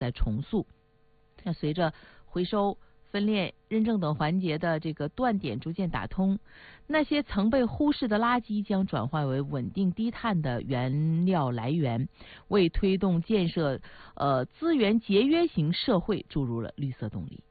在重塑。那随着回收、分类、认证等环节的这个断点逐渐打通，那些曾被忽视的垃圾将转换为稳定低碳的原料来源，为推动建设资源节约型社会注入了绿色动力。